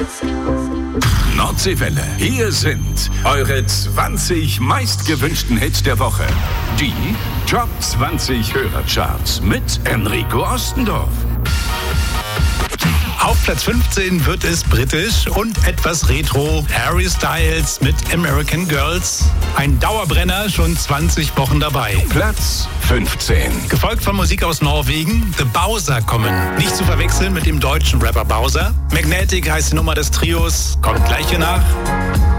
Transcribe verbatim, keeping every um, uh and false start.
Nordseewelle. Hier sind eure zwanzig meistgewünschten Hits der Woche. Die Top zwanzig Hörercharts mit Enrico Ostendorf. Auf Platz fünfzehn wird es britisch und etwas retro. Harry Styles mit American Girls. Ein Dauerbrenner, schon zwanzig Wochen dabei. Platz fünfzehn. Gefolgt von Musik aus Norwegen. The Bowser kommen. Nicht zu verwechseln mit dem deutschen Rapper Bowser. Magnetic heißt die Nummer des Trios. Kommt gleich hier nach.